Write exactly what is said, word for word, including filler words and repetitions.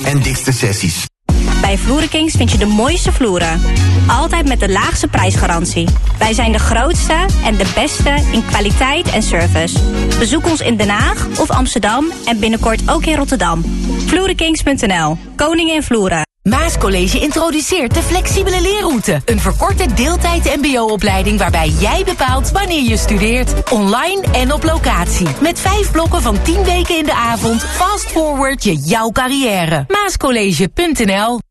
en dikste sessies. Bij Vloerenkings vind je de mooiste vloeren. Altijd met de laagste prijsgarantie. Wij zijn de grootste en de beste in kwaliteit en service. Bezoek ons in Den Haag of Amsterdam en binnenkort ook in Rotterdam. Vloerenkings punt n l. Koning in Vloeren. Maascollege introduceert de flexibele leerroute. Een verkorte deeltijd mbo-opleiding waarbij jij bepaalt wanneer je studeert. Online en op locatie. Met vijf blokken van tien weken in de avond. Fast forward je jouw carrière. Maascollege punt n l.